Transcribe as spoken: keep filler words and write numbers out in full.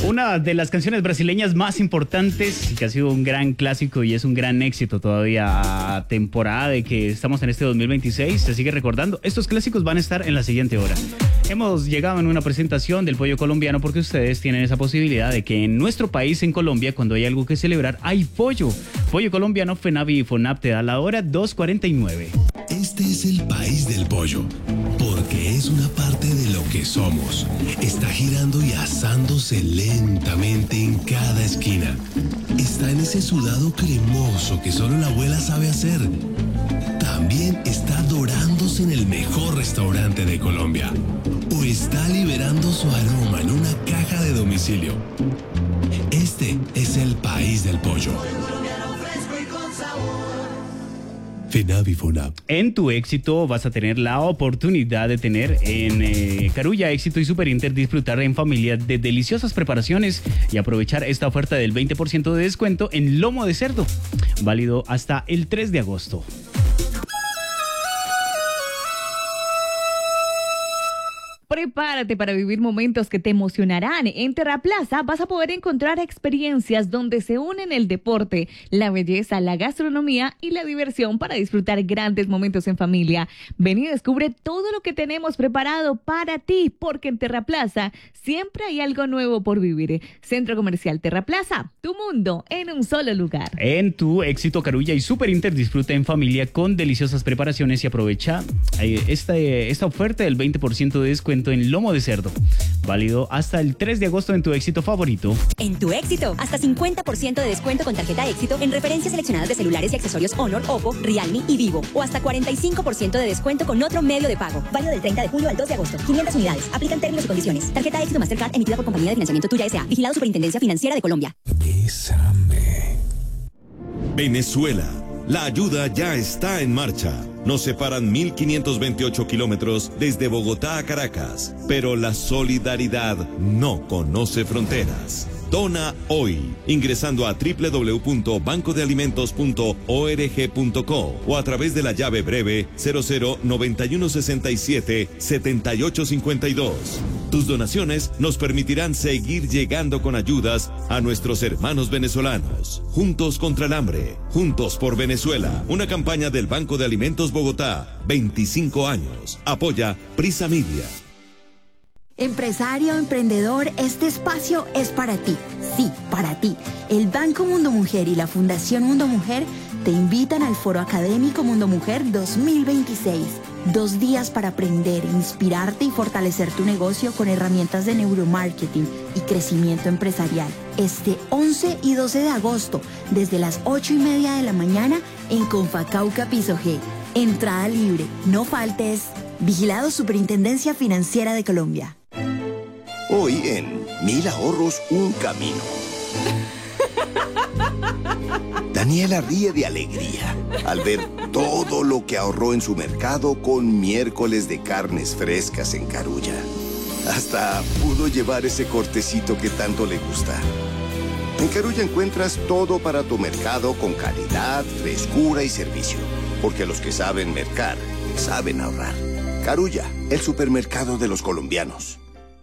Una de las canciones brasileñas más importantes y que ha sido un gran clásico y es un gran éxito todavía a temporada de que estamos en este dos mil veintiséis. Se sigue recordando. Estos clásicos van a estar en la siguiente hora. Hemos llegado en una presentación del pollo colombiano porque ustedes tienen esa posibilidad de que en nuestro país, en Colombia, cuando hay algo que celebrar, hay pollo. Pollo colombiano, FENAVI y FONAP te da la hora dos cuarenta y nueve. Este es el país del pollo, porque es una parte de lo que somos. Está girando y asándose lentamente en cada esquina. Está en ese sudado cremoso que solo la abuela sabe hacer. También está dorándose en el mejor restaurante de Colombia. O está liberando su aroma en una caja de domicilio. Este es el país del pollo. FENAVI FONAP. En tu éxito vas a tener la oportunidad de tener en eh, Carulla Éxito y Super Inter disfrutar en familia de deliciosas preparaciones y aprovechar esta oferta del veinte por ciento de descuento en lomo de cerdo, válido hasta el tres de agosto. Prepárate para vivir momentos que te emocionarán. En Terraplaza vas a poder encontrar experiencias donde se unen el deporte, la belleza, la gastronomía y la diversión para disfrutar grandes momentos en familia. Ven y descubre todo lo que tenemos preparado para ti, porque en Terraplaza siempre hay algo nuevo por vivir. Centro Comercial Terraplaza, tu mundo en un solo lugar. En tu éxito, Carulla y Super Inter disfruta en familia con deliciosas preparaciones y aprovecha eh, esta, eh, esta oferta del veinte por ciento de descuento en lomo de cerdo, válido hasta el tres de agosto en tu éxito favorito. En tu éxito, hasta cincuenta por ciento de descuento con tarjeta éxito en referencias seleccionadas de celulares y accesorios Honor, Oppo, Realme y Vivo, o hasta cuarenta y cinco por ciento de descuento con otro medio de pago. Válido del treinta de julio al dos de agosto. quinientas unidades. Aplican términos y condiciones. Tarjeta éxito Mastercard emitida por Compañía de Financiamiento Tuya S A. Vigilado Superintendencia Financiera de Colombia. Bésame. Venezuela. La ayuda ya está en marcha. Nos separan mil quinientos veintiocho kilómetros desde Bogotá a Caracas, pero la solidaridad no conoce fronteras. Dona hoy, ingresando a doble u doble u doble u punto banco de alimentos punto org punto co o a través de la llave breve cero cero noventa y uno sesenta y siete setenta y ocho cincuenta y dos. Tus donaciones nos permitirán seguir llegando con ayudas a nuestros hermanos venezolanos. Juntos contra el hambre, juntos por Venezuela. Una campaña del Banco de Alimentos Bogotá, veinticinco años. Apoya Prisa Media. Empresario, emprendedor, este espacio es para ti. Sí, para ti. El Banco Mundo Mujer y la Fundación Mundo Mujer te invitan al Foro Académico Mundo Mujer dos mil veintiséis. Dos días para aprender, inspirarte y fortalecer tu negocio con herramientas de neuromarketing y crecimiento empresarial. Este once y doce de agosto, desde las ocho y media de la mañana en Confacauca Piso G. Entrada libre. No faltes. Vigilado Superintendencia Financiera de Colombia. Hoy en Mil Ahorros, un camino. Daniela ríe de alegría al ver todo lo que ahorró en su mercado con miércoles de carnes frescas en Carulla. Hasta pudo llevar ese cortecito que tanto le gusta. En Carulla encuentras todo para tu mercado con calidad, frescura y servicio. Porque los que saben mercar, saben ahorrar. Carulla, el supermercado de los colombianos.